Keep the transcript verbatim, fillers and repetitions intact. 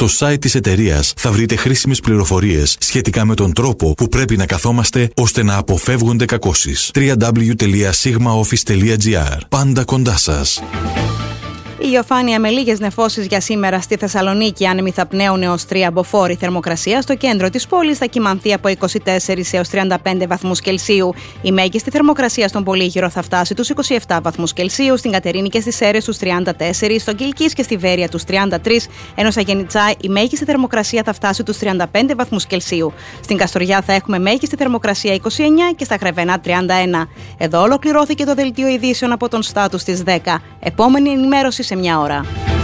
Στο site της εταιρείας θα βρείτε χρήσιμες πληροφορίες σχετικά με τον τρόπο που πρέπει να καθόμαστε ώστε να αποφεύγονται κακώσεις. double-u double-u double-u τελεία sigma office τελεία gr. Πάντα κοντά σας. Ηλιοφάνεια με λίγες νεφώσεις για σήμερα στη Θεσσαλονίκη, άνεμοι θα πνέουν έως τρία μποφόρ. Η θερμοκρασία στο κέντρο της πόλης θα κυμανθεί από είκοσι τέσσερις έως τριάντα πέντε βαθμούς Κελσίου. Η μέγιστη θερμοκρασία στον Πολύγυρο θα φτάσει τους είκοσι επτά βαθμούς Κελσίου, στην Κατερίνη και στις Σέρρες τους τριάντα τέσσερα, στον Κιλκής και στη Βέρεια τους τριάντα τρία, ενώ στα Γενιτσά η μέγιστη θερμοκρασία θα φτάσει τους τριάντα πέντε βαθμούς Κελσίου. Στην Καστοριά θα έχουμε μέγιστη θερμοκρασία είκοσι εννέα και στα Χρεβενά τριάντα ένα. Εδώ ολοκληρώθηκε το δελτίο ειδήσεων από τον Στάτους στις δέκα. Επόμενη ενημέρωση σε μια ώρα.